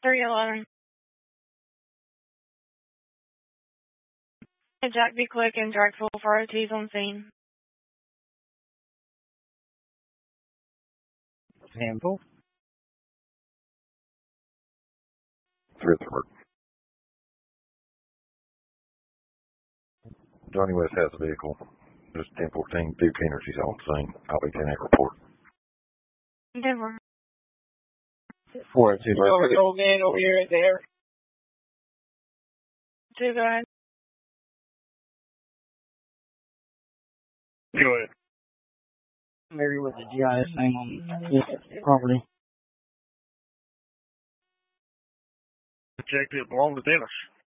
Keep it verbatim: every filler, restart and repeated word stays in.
three eleven. Jack be quick and direct full for O Ts on scene. Handful. Fritherford. Johnny West has a vehicle. Just ten fourteen Duke Energy's on the scene. I'll be ten eight report. Denver. Four two. Old man over here there. Two, go ahead. Go ahead. Mary with the G I S thing on this property. Checked it belonged to Dennis.